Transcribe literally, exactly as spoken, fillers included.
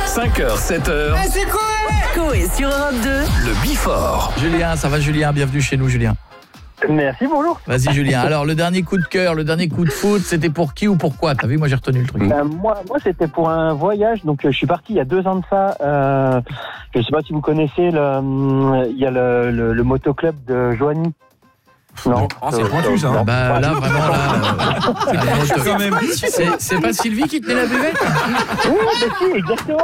cinq heures, sept heures. Ah, c'est quoi? Coé sur Europe deux. Le Before. Julien, ça va Julien? Bienvenue chez nous Julien. Merci, bonjour. Vas-y Julien. Alors le dernier coup de cœur, le dernier coup de foot, c'était pour qui ou pourquoi? T'as vu, moi j'ai retenu le truc. Ben, moi, moi c'était pour un voyage. Donc euh, je suis parti il y a deux ans de ça. Euh, je sais pas si vous connaissez le, hum, il y a le, le, le motoclub de Joigny. Non, Oh, c'est pointu, ça, hein. Bah là vraiment là, euh, là, Quand même. c'est, c'est pas Sylvie qui tenait la buvette? Oui, ben si, exactement.